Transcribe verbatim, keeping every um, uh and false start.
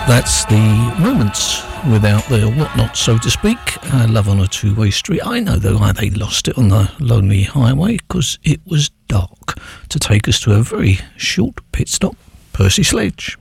That's the Moments without their whatnot, so to speak. Uh, Love on a Two-Way Street. I know though why they lost it on the lonely highway, because it was dark. To take us to a very short pit stop, Percy Sledge.